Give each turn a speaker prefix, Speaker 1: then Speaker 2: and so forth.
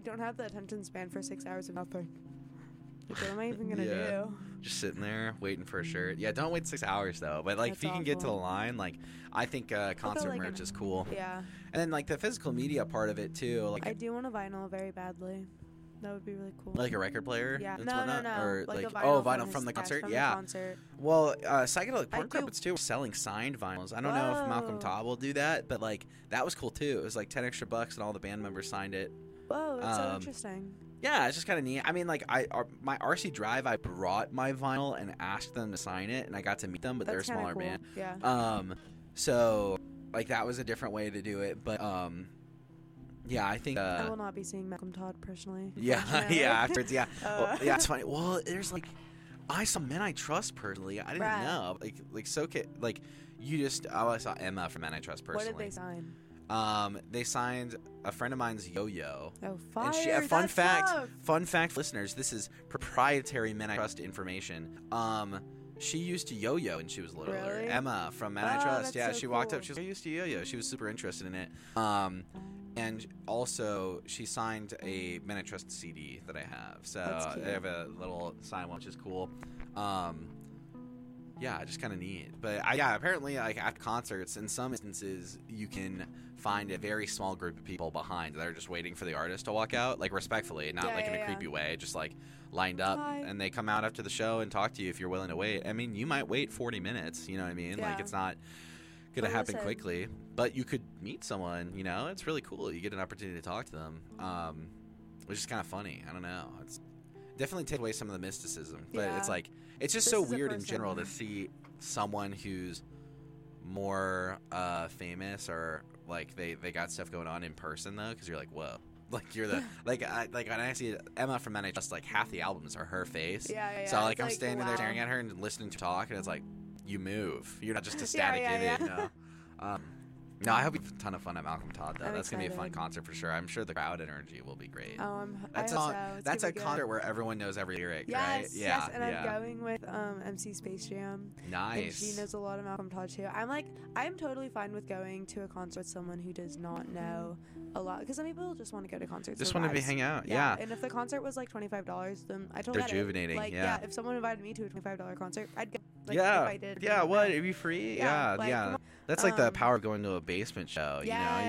Speaker 1: don't have the attention span for 6 hours of nothing. Like, what am I even gonna
Speaker 2: Yeah.
Speaker 1: do?
Speaker 2: Just sitting there waiting for a shirt. Yeah, don't wait 6 hours though. But like,
Speaker 1: That's
Speaker 2: if you can get to the
Speaker 1: awful.
Speaker 2: line, like, I think concert
Speaker 1: like,
Speaker 2: merch is cool.
Speaker 1: Yeah.
Speaker 2: And then like the physical media part of it too, like
Speaker 1: I do want a vinyl very badly. That would be really cool.
Speaker 2: like a record player.
Speaker 1: Yeah.
Speaker 2: that's
Speaker 1: No,
Speaker 2: whatnot?
Speaker 1: no.
Speaker 2: Or
Speaker 1: Like a
Speaker 2: oh,
Speaker 1: vinyl
Speaker 2: vinyl
Speaker 1: from
Speaker 2: from the
Speaker 1: his-
Speaker 2: concert.
Speaker 1: from
Speaker 2: Yeah.
Speaker 1: The concert.
Speaker 2: Well, Psychedelic Porn
Speaker 1: do-
Speaker 2: Carpets too, selling signed vinyls. I don't know if Malcolm
Speaker 1: Whoa.
Speaker 2: Todd will do that, but like that was cool too. It was like 10 extra bucks, and all the band members signed it.
Speaker 1: Whoa, that's so
Speaker 2: Um,
Speaker 1: interesting.
Speaker 2: Yeah, it's just kind of neat. I mean, like my RC Drive, I brought my vinyl and asked them to sign it, and I got to meet them, but they're a
Speaker 1: That's kinda
Speaker 2: smaller
Speaker 1: cool.
Speaker 2: band.
Speaker 1: Yeah.
Speaker 2: So like that was a different way to do it, but yeah, I think
Speaker 1: I will not be seeing Malcolm Todd personally.
Speaker 2: yeah,
Speaker 1: unfortunately.
Speaker 2: yeah, afterwards, yeah. Well, yeah,
Speaker 1: Uh,
Speaker 2: it's funny. Well, there's like, I saw Men I Trust personally. I didn't
Speaker 1: Right.
Speaker 2: know. Like so, like you just. Oh, I saw Emma from Men I Trust
Speaker 1: What
Speaker 2: personally.
Speaker 1: did they sign?
Speaker 2: They signed a friend of mine's Yo-Yo.
Speaker 1: Oh, fire!
Speaker 2: And
Speaker 1: That's tough.
Speaker 2: fun fact, listeners, this is proprietary Men I Trust information. She used to yo-yo when she was little.
Speaker 1: Really?
Speaker 2: Emma from Men I
Speaker 1: Oh,
Speaker 2: Trust.
Speaker 1: that's
Speaker 2: Yeah,
Speaker 1: so
Speaker 2: she walked up.
Speaker 1: cool.
Speaker 2: She was like, I used to yo-yo. She was super interested in it. And also, she signed a Men I Trust CD that I have. So
Speaker 1: That's cute.
Speaker 2: I have a little signed one, which is cool. Yeah, just kind of neat. But yeah, apparently, like at concerts, in some instances, you can find a very small group of people behind that are just waiting for the artist to walk out, like respectfully, not
Speaker 1: Yeah,
Speaker 2: like in
Speaker 1: yeah,
Speaker 2: a
Speaker 1: yeah.
Speaker 2: creepy way, just like lined up,
Speaker 1: Hi.
Speaker 2: and they come out after the show and talk to you if you're willing to wait. I mean, you might wait 40 minutes. You know what I mean? Like
Speaker 1: Yeah.
Speaker 2: it's not gonna
Speaker 1: But
Speaker 2: happen
Speaker 1: listen-
Speaker 2: quickly, but you could meet someone. You know, it's really cool. You get an opportunity to talk to them, which is kind of funny. I don't know. It's definitely take away some of the mysticism, but
Speaker 1: Yeah.
Speaker 2: it's like it's just
Speaker 1: This
Speaker 2: so
Speaker 1: is a
Speaker 2: weird in
Speaker 1: person.
Speaker 2: general to see someone who's more famous or like they got stuff going on in person though, because you're like, whoa. Like you're the like when I see Emma from Men I Trust, like half the albums are her face.
Speaker 1: Yeah, yeah,
Speaker 2: So
Speaker 1: yeah.
Speaker 2: like
Speaker 1: It's
Speaker 2: I'm
Speaker 1: like,
Speaker 2: standing there
Speaker 1: wow.
Speaker 2: staring at her and listening to talk, and it's like you move. You're not just a static
Speaker 1: yeah,
Speaker 2: image.
Speaker 1: yeah.
Speaker 2: You know? No, I hope you have a ton of fun at Malcolm Todd though.
Speaker 1: I'm
Speaker 2: That's gonna be a fun
Speaker 1: excited.
Speaker 2: concert for sure. I'm sure the crowd energy will be great.
Speaker 1: I hope so. It's
Speaker 2: That's
Speaker 1: gonna
Speaker 2: a
Speaker 1: be good.
Speaker 2: concert where everyone knows every lyric,
Speaker 1: Yes,
Speaker 2: right? Yeah,
Speaker 1: yes, and
Speaker 2: yeah.
Speaker 1: I'm going with MC Space Jam. And
Speaker 2: Nice.
Speaker 1: she knows a lot of Malcolm Todd too. I'm totally fine with going to a concert with someone who does not know a lot, because some people just want to go to concerts.
Speaker 2: Just
Speaker 1: for
Speaker 2: want to
Speaker 1: vibes.
Speaker 2: hang out. Yeah.
Speaker 1: And if the concert was like $25, then I totally
Speaker 2: They're
Speaker 1: get it.
Speaker 2: rejuvenating,
Speaker 1: Like,
Speaker 2: yeah.
Speaker 1: If someone invited me to a $25 concert, I'd go. Like,
Speaker 2: Yeah.
Speaker 1: If I did.
Speaker 2: Yeah.
Speaker 1: then
Speaker 2: What?
Speaker 1: no.
Speaker 2: It'd be free.
Speaker 1: Yeah,
Speaker 2: Yeah.
Speaker 1: like,
Speaker 2: Yeah.
Speaker 1: come on.
Speaker 2: That's like the power of going to a basement show. You know,
Speaker 1: Yeah.